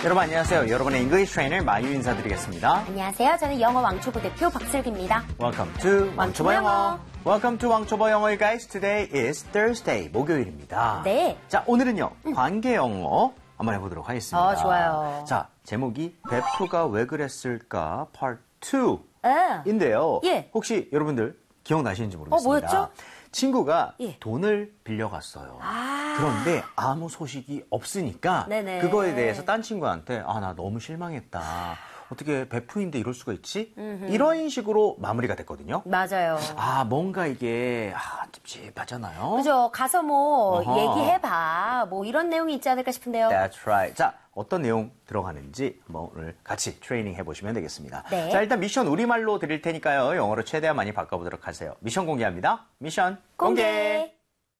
여러분 안녕하세요. 여러분의 English Trainer 마유 인사드리겠습니다. 안녕하세요. 저는 영어 왕초보 대표 박슬기입니다. Welcome to 왕초보 영어. Welcome to 왕초보 영어, guys. Today is Thursday, 목요일입니다. 네. 자, 오늘은요, 관계 영어 한번 해보도록 하겠습니다. 좋아요. 자, 제목이 베프가 왜 그랬을까 Part 2인데요. 예. 혹시 여러분들 기억나시는지 모르겠습니다. 뭐였죠? 친구가 예. 돈을 빌려갔어요. 그런데 아무 소식이 없으니까 네네. 그거에 대해서 딴 친구한테 나 너무 실망했다. 어떻게 베프인데 이럴 수가 있지? 이런 식으로 마무리가 됐거든요. 맞아요. 뭔가 이게 찝찝하잖아요. 그죠. 가서 뭐 어허. 얘기해봐. 뭐 이런 내용이 있지 않을까 싶은데요. That's right. 자, 어떤 내용 들어가는지 한번 오늘 같이 트레이닝 해보시면 되겠습니다. 네. 자, 일단 미션 우리말로 드릴 테니까요. 영어로 최대한 많이 바꿔보도록 하세요. 미션 공개합니다. 미션 공개.